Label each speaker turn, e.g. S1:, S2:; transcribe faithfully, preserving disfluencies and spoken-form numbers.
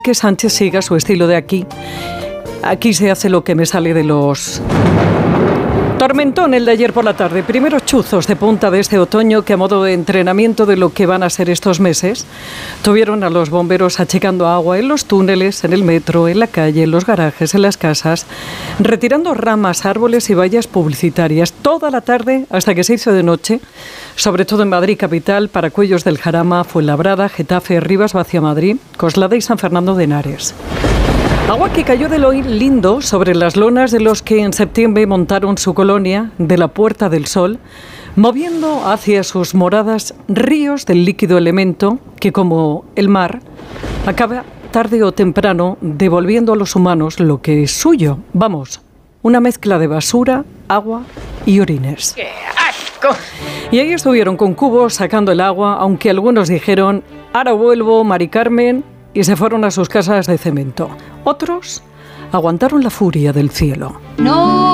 S1: que Sánchez siga su estilo de aquí. Aquí se hace lo que me sale de los... Tormentón el de ayer por la tarde. Primeros chuzos de punta de este otoño que, a modo de entrenamiento de lo que van a ser estos meses, tuvieron a los bomberos achicando agua en los túneles, en el metro, en la calle, en los garajes, en las casas, retirando ramas, árboles y vallas publicitarias toda la tarde hasta que se hizo de noche, sobre todo en Madrid capital, Paracuellos del Jarama, Fuenlabrada, Getafe, Rivas, Vaciamadrid, Coslada y San Fernando de Henares. Agua que cayó de lo lindo sobre las lonas de los que en septiembre montaron su colonia de la Puerta del Sol, moviendo hacia sus moradas ríos del líquido elemento que, como el mar, acaba tarde o temprano devolviendo a los humanos lo que es suyo. Vamos, una mezcla de basura, agua y orines.
S2: ¡Qué asco!
S1: Y ahí estuvieron con cubos sacando el agua, aunque algunos dijeron, ahora vuelvo, Mari Carmen, y se fueron a sus casas de cemento. Otros aguantaron la furia del cielo.
S3: No.